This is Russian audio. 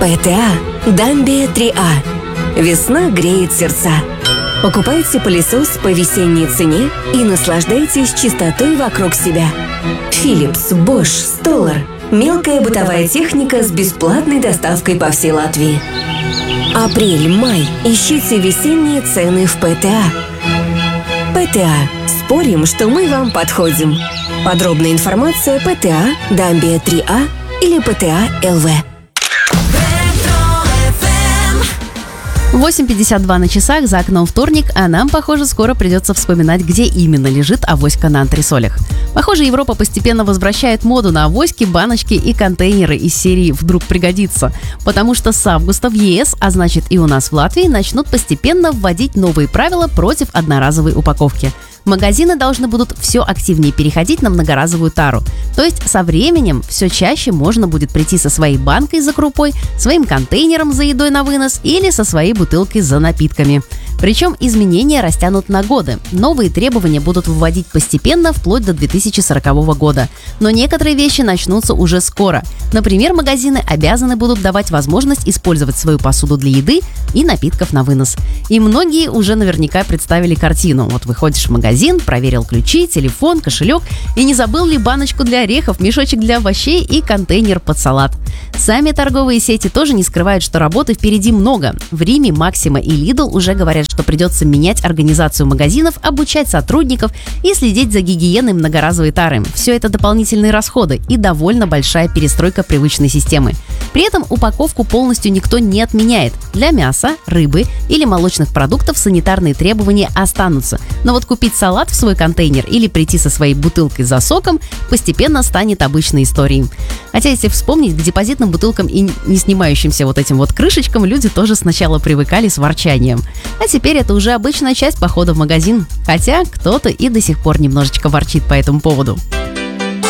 ПТА Дамбия 3А. Весна греет сердца. Покупайте пылесос по весенней цене и наслаждайтесь чистотой вокруг себя. Philips, Bosch, Stoller. Мелкая бытовая техника с бесплатной доставкой по всей Латвии. Апрель-май. Ищите весенние цены в ПТА. ПТА. Спорим, что мы вам подходим. Подробная информация ПТА Дамбия 3А или ПТА ЛВ. 8:52 на часах, за окном вторник, а нам, похоже, скоро придется вспоминать, где именно лежит авоська на антресолях. Похоже, Европа постепенно возвращает моду на авоськи, баночки и контейнеры из серии «Вдруг пригодится», потому что с августа в ЕС, а значит и у нас в Латвии, начнут постепенно вводить новые правила против одноразовой упаковки. Магазины должны будут все активнее переходить на многоразовую тару. То есть со временем все чаще можно будет прийти со своей банкой за крупой, своим контейнером за едой на вынос или со своей бутылкой за напитками. Причем изменения растянут на годы. Новые требования будут вводить постепенно вплоть до 2040 года. Но некоторые вещи начнутся уже скоро. Например, магазины обязаны будут давать возможность использовать свою посуду для еды и напитков на вынос. И многие уже наверняка представили картину. Вот выходишь в магазин, проверил ключи, телефон, кошелек и не забыл ли баночку для орехов, мешочек для овощей и контейнер под салат. Сами торговые сети тоже не скрывают, что работы впереди много. В Риме Максима и Lidl уже говорят, что придется менять организацию магазинов, обучать сотрудников и следить за гигиеной многоразовой тары. Все это дополнительные расходы и довольно большая перестройка привычной системы. При этом упаковку полностью никто не отменяет. Для мяса, рыбы или молочных продуктов санитарные требования останутся. Но вот купить салат в свой контейнер или прийти со своей бутылкой за соком постепенно станет обычной историей. Хотя, если вспомнить, к депозитным бутылкам и не снимающимся вот этим вот крышечкам люди тоже сначала привыкали с ворчанием. А теперь это уже обычная часть похода в магазин. Хотя кто-то и до сих пор немножечко ворчит по этому поводу.